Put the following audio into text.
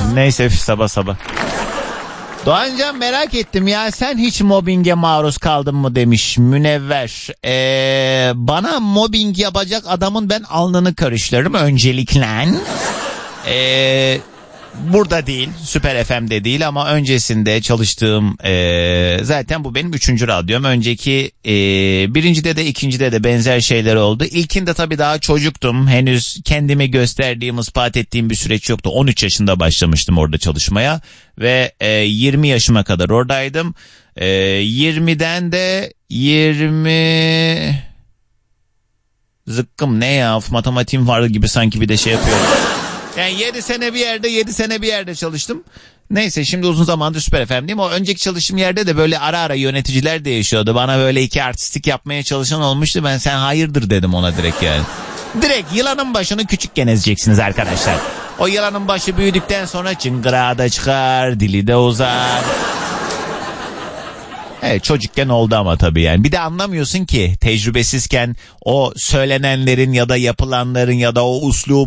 Neyse sabah sabah. Doğancan merak ettim ya, sen hiç mobbinge maruz kaldın mı demiş Münevver. Bana mobbing yapacak adamın ben alnını karıştırırım öncelikle. Burada değil, Süper FM'de değil ama öncesinde çalıştığım zaten bu benim 3. radyom. Önceki birincide de ikincide de benzer şeyler oldu. İlkinde tabii daha çocuktum. Henüz kendimi gösterdiğim, ispat ettiğim bir süreç yoktu. 13 yaşında başlamıştım orada çalışmaya ve 20 yaşıma kadar oradaydım. 20'den de 20 zıkkım ne ya, matematiğim vardı gibi sanki, bir de şey yapıyorum. Yani 7 sene bir yerde çalıştım. Neyse, şimdi uzun zamandır Süper FM'deyim. O önceki çalıştığım yerde de böyle ara ara yöneticiler değişiyordu. Bana böyle iki artistik yapmaya çalışan olmuştu. Ben sen hayırdır dedim ona direkt yani. Direkt yılanın başını küçükken ezeceksiniz arkadaşlar. O yılanın başı büyüdükten sonra çıngırağı da çıkar, dili de uzar. Evet, çocukken oldu ama tabii yani. Bir de anlamıyorsun ki tecrübesizken o söylenenlerin ya da yapılanların ya da o uslubun